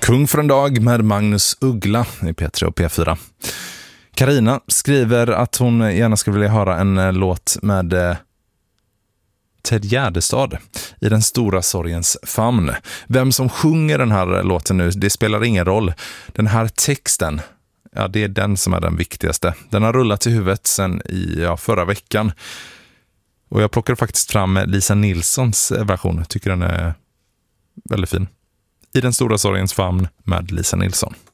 Kung för en dag med Magnus Uggla i P3 och P4. Carina skriver att hon gärna skulle vilja höra en låt med Ted Gärdestad i Den stora sorgens famn. Vem som sjunger den här låten nu, det spelar ingen roll. Den här texten, ja, det är den som är den viktigaste. Den har rullat i huvudet sedan förra veckan. Och jag plockade faktiskt fram Lisa Nilssons version. Jag tycker den är väldigt fin. I Den stora sorgens famn med Lisa Nilsson.